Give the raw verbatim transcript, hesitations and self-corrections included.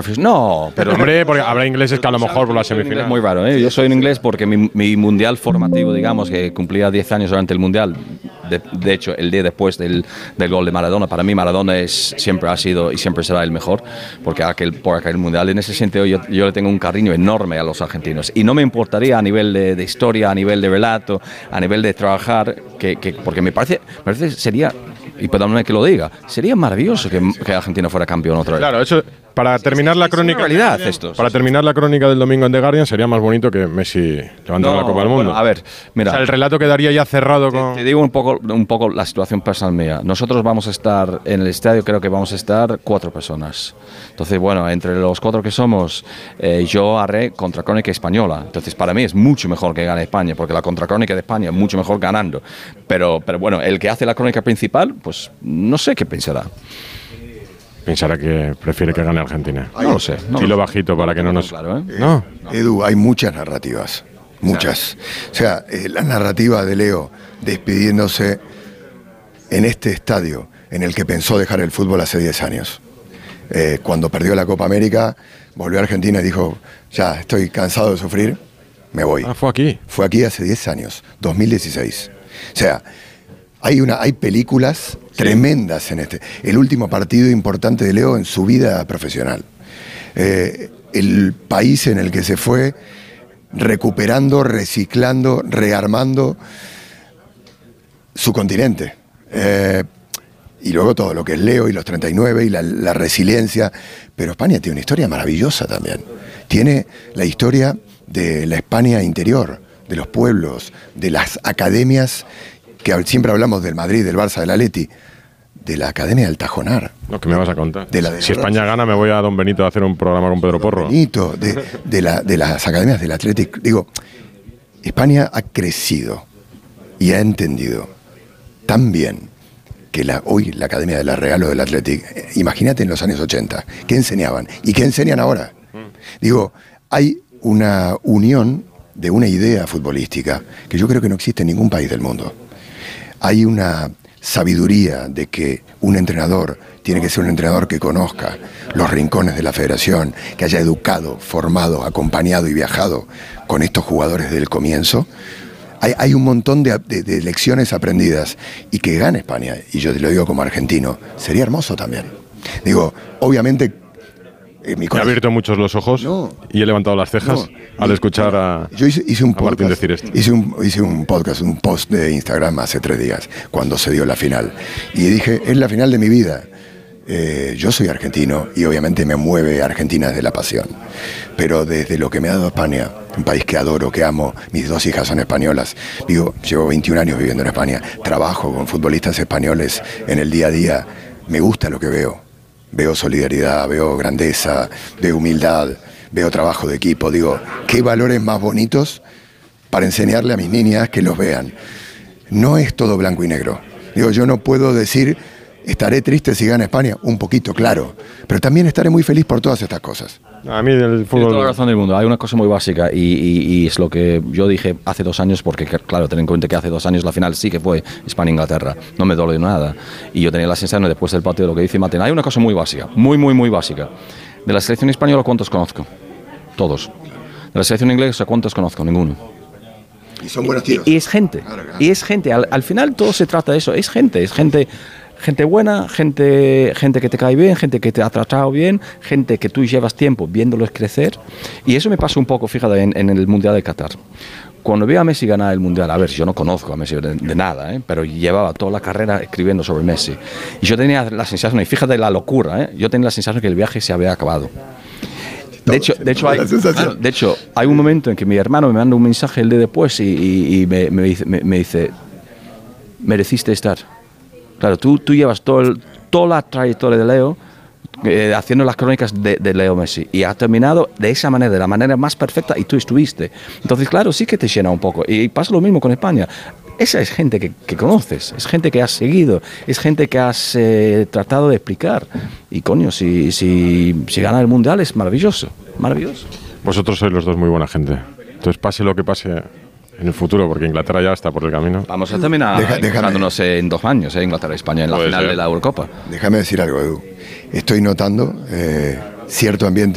profesional. No, pero... Hombre, porque habrá ingleses que a lo mejor por la semifinal. Es muy raro, ¿eh? Yo soy un inglés porque mi, mi mundial formativo, digamos, que cumplía diez años durante el mundial, de, de hecho, el día después del, del gol de Maradona, para mí Maradona es, siempre ha sido y siempre será el mejor, porque aquel, por aquel mundial, en ese sentido, yo, yo le tengo un cariño enorme a los argentinos. Y no me importaría a nivel de, de historia, a nivel de relato, a nivel de trabajar, que, que, porque me parece, me parece sería... Y perdóname que lo diga, sería maravilloso que, que Argentina fuera campeón otra vez. Claro, eso para terminar la crónica. Es una realidad esto. Para terminar la crónica del domingo en The Guardian sería más bonito que Messi levantara No, la Copa del Mundo. Bueno, a ver, mira. O sea, el relato quedaría ya cerrado con. Te, te digo un poco, un poco la situación personal mía. Nosotros vamos a estar en el estadio, creo que vamos a estar cuatro personas. Entonces, bueno, entre los cuatro que somos, eh, yo haré contracrónica española. Entonces, para mí es mucho mejor que gane España, porque la contracrónica de España es mucho mejor ganando. Pero, pero bueno, el que hace la crónica principal, pues no sé qué pensará. Pensará que prefiere que gane Argentina. No lo sé. No Dilo lo bajito sé. para que no nos... Claro, ¿eh? No. Edu, hay muchas narrativas, muchas. O sea, eh, la narrativa de Leo despidiéndose en este estadio en el que pensó dejar el fútbol hace diez años. Eh, cuando perdió la Copa América, volvió a Argentina y dijo, ya, estoy cansado de sufrir, me voy. Ah, fue aquí. Fue aquí hace diez años, dos mil dieciséis. O sea, hay, una, hay películas tremendas en este. El último partido importante de Leo en su vida profesional. Eh, el país en el que se fue recuperando, reciclando, rearmando su continente. Eh, y luego todo lo que es Leo y los treinta y nueve y la, la resiliencia. Pero España tiene una historia maravillosa también. Tiene la historia de la España interior, de los pueblos, de las academias, que siempre hablamos del Madrid, del Barça, del Atleti, de la Academia del Tajonar. Lo que me vas a contar. De la de si España gana, me voy a Don Benito a hacer un programa con Pedro Porro. Benito, de, de, la, de las academias del Atlético. Digo, España ha crecido y ha entendido tan bien que la, hoy la Academia de la Real o del Atlético, imagínate en los años ochenta, ¿qué enseñaban? ¿Y qué enseñan ahora? Digo, hay una unión de una idea futbolística que yo creo que no existe en ningún país del mundo. Hay una sabiduría de que un entrenador tiene que ser un entrenador que conozca los rincones de la federación, que haya educado, formado, acompañado y viajado con estos jugadores desde el comienzo. Hay, hay un montón de, de, de lecciones aprendidas y que gane España, y yo te lo digo como argentino, sería hermoso también. Digo, obviamente... Eh, mi Me ha abierto muchos los ojos no, y he levantado las cejas no, al escuchar a, yo hice, hice un a Martín podcast, decir esto. Hice un, hice un podcast, un post de Instagram hace tres días, cuando se dio la final. Y dije, es la final de mi vida. Eh, yo soy argentino y obviamente me mueve Argentina desde la pasión. Pero desde lo que me ha dado España, un país que adoro, que amo, mis dos hijas son españolas. Digo, llevo veintiún años viviendo en España, trabajo con futbolistas españoles en el día a día, me gusta lo que veo. Veo solidaridad, veo grandeza, veo humildad, veo trabajo de equipo. Digo, ¿qué valores más bonitos para enseñarle a mis niñas que los vean? No es todo blanco y negro. Digo, yo no puedo decir, estaré triste si gana España, un poquito, claro, pero también estaré muy feliz por todas estas cosas. A mí del fútbol... Tienes toda la razón del mundo. Hay una cosa muy básica y, y, y es lo que yo dije hace dos años, porque claro, ten en cuenta que hace dos años la final sí que fue España-Inglaterra. No me duele nada. Y yo tenía la sensación después del partido de lo que dice Martín. Hay una cosa muy básica, muy, muy, muy básica. De la selección española, ¿cuántos conozco? Todos. De la selección inglesa, ¿cuántos conozco? Ninguno. Y son buenos tiros. Y, y es gente. Claro, claro. Y es gente. Al, al final todo se trata de eso. Es gente. Es gente... Gente buena, gente, gente que te cae bien, gente que te ha tratado bien, gente que tú llevas tiempo viéndolos crecer. Y eso me pasa un poco, fíjate, en, en el Mundial de Qatar. Cuando veo a Messi ganar el Mundial, a ver, yo no conozco a Messi de, de nada, ¿eh? Pero llevaba toda la carrera escribiendo sobre Messi. Y yo tenía la sensación, y fíjate la locura, ¿eh? Yo tenía la sensación que el viaje se había acabado. De hecho, de, hecho hay, claro, de hecho, hay un momento en que mi hermano me manda un mensaje el día después y, y, y me, me, dice, me, me dice, mereciste estar. Claro, tú, tú llevas todo el, toda la trayectoria de Leo eh, haciendo las crónicas de, de Leo Messi y ha terminado de esa manera, de la manera más perfecta y tú estuviste. Entonces, claro, sí que te llena un poco. Y pasa lo mismo con España. Esa es gente que, que conoces, es gente que has seguido, es gente que has eh, tratado de explicar. Y coño, si, si, si gana el Mundial es maravilloso, maravilloso. Vosotros sois los dos muy buena gente. Entonces, pase lo que pase en el futuro, porque Inglaterra ya está por el camino. Vamos a terminar Deja, enfrentándonos en dos años, ¿eh? Inglaterra y España en la Puede final ser. de la Eurocopa. Déjame decir algo, Edu. Estoy notando eh, cierto ambiente